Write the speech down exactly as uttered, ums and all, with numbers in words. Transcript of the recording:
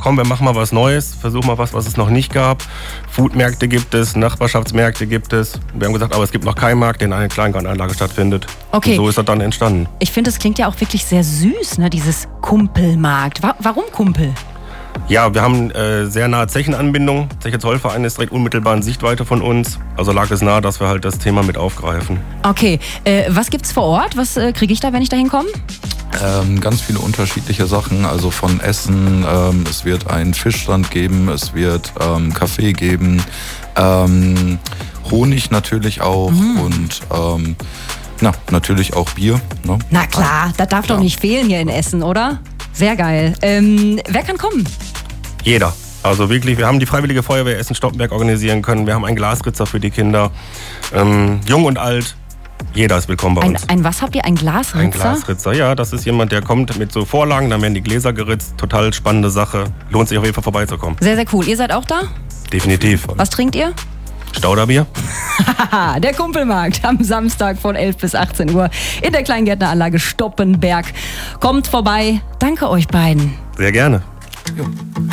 komm, wir machen mal was Neues, versuchen mal was, was es noch nicht gab. Foodmärkte gibt es, Nachbarschaftsmärkte gibt es. Wir haben gesagt, aber es gibt noch keinen Markt, der in einer Kleingartenanlage stattfindet. Okay. Und so ist das dann entstanden. Ich finde, das klingt ja auch wirklich sehr süß, ne, dieses Kumpelmarkt. Wa- warum Kumpel? Ja, wir haben äh, sehr nahe Zechenanbindung. Zeche Zollverein ist direkt unmittelbar in Sichtweite von uns. Also lag es nahe, dass wir halt das Thema mit aufgreifen. Okay, äh, was gibt's vor Ort? Was äh, kriege ich da, wenn ich da hinkomme? Ähm, ganz viele unterschiedliche Sachen, also von Essen, ähm, es wird einen Fischstand geben, es wird ähm, Kaffee geben, ähm, Honig natürlich auch mhm. und ähm, na, natürlich auch Bier. Ne? Na klar, das darf ja. doch nicht fehlen hier in Essen, oder? Sehr geil. Ähm, wer kann kommen? Jeder. Also wirklich, wir haben die Freiwillige Feuerwehr Essen-Stoppenberg organisieren können. Wir haben einen Glasritzer für die Kinder. Ähm, jung und alt, jeder ist willkommen bei ein, uns. Ein was habt ihr? Ein Glasritzer? Ein Glasritzer, ja. Das ist jemand, der kommt mit so Vorlagen, dann werden die Gläser geritzt. Total spannende Sache. Lohnt sich auf jeden Fall vorbeizukommen. Sehr, sehr cool. Ihr seid auch da? Definitiv. Was trinkt ihr? Stauderbier. Der Kumpelmarkt am Samstag von elf bis achtzehn Uhr in der Kleingärtneranlage Stoppenberg. Kommt vorbei. Danke euch beiden. Sehr gerne. Ja.